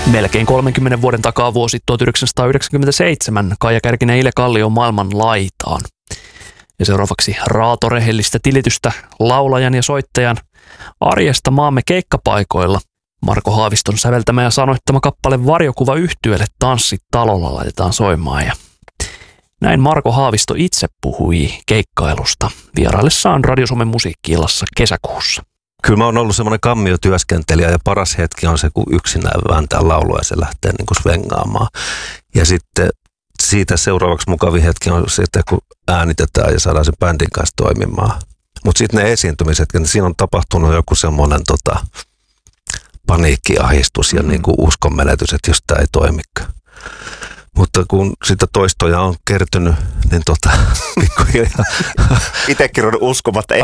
Melkein 30 vuoden takaa vuosi 1997 Kaija Kärkinen ja Ile Kallio maailman laitaan. Ja seuraavaksi raatorehellistä tilitystä laulajan ja soittajan arjesta maamme keikkapaikoilla. Marko Haaviston säveltämä ja sanoittama kappale Varjokuva yhtyeelle Tanssit talolla laitetaan soimaan. Ja näin Marko Haavisto itse puhui keikkailusta vieraillessaan Radio Suomen musiikki-illassa kesäkuussa. Kyllä mä oon ollut semmoinen kammiotyöskentelijä ja paras hetki on se, kun yksinään vääntää laulua ja se lähtee niin kuin svengaamaan. Ja sitten siitä seuraavaksi mukavin hetki on se, että kun äänitetään ja saadaan sen bändin kanssa toimimaan. Mutta sitten ne esiintymiset, niin siinä on tapahtunut joku semmoinen paniikkiahdistus ja niin kuin uskonmenetys, että jos tämä ei toimikaan. Mutta kun sitä toistoja on kertynyt, niin pikkuhiljaa. Itsekin on uskomatta.